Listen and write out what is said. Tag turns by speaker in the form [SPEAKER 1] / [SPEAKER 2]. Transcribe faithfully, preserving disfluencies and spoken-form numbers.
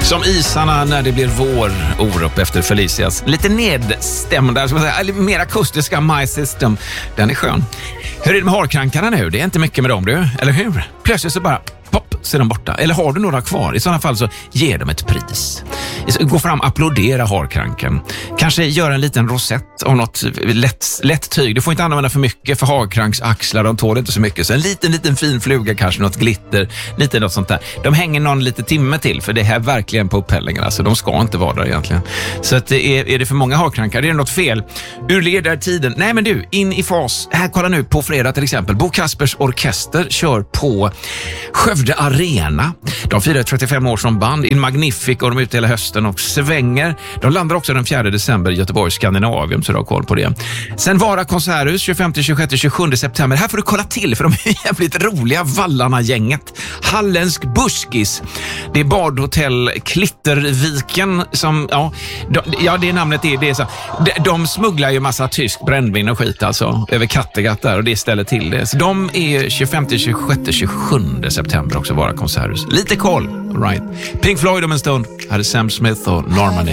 [SPEAKER 1] Som isarna när det blir vår, Orup efter Felicias. Lite nedstämda, ska man säga, mer akustiska My System. Den är skön. Hur är det med harkrankarna nu? Det är inte mycket med dem, du. Eller hur? Plötsligt så bara pop, så är de borta. Eller har du några kvar? I sådana fall så ger dem ett pris. Gå fram, applådera harkranken. Kanske göra en liten rosett av något lätt, lätt tyg. Du får inte använda för mycket för harkranks axlar. De tål inte så mycket. Så en liten, liten fin fluga, kanske något glitter. Lite något sånt där. De hänger någon lite timme till. För det här är verkligen på upphällningarna. Så de ska inte vara där egentligen. Så att är, är det för många harkrankar? Det är något fel. Ur leder tiden. Nej men du, in i fas. Här, kolla nu på fredag till exempel. Bo Kaspers Orkester kör på Skövde Arena. De firar trettiofem år som band. In Magnific och de är ute hela hösten och svänger. De landar också den fjärde december i Göteborg, Skandinavium, så du har koll på det. Sen Vara konserthus tjugofemte, tjugosjätte, tjugosjunde september. Här får du kolla till för de är jävligt roliga, Vallarna-gänget. Halländsk buskis. Det är badhotell Klitterviken som, ja, de, ja det är namnet är, det är så. De, de smugglar ju massa tysk brännvin och skit alltså över Kattegatt där och det ställer till det. Så de är tjugofemte, tjugosjätte, tjugosjunde september också, Vara konserthus. Lite koll, right. Pink Floyd om en stund. Här är Sam Smith och Normandy.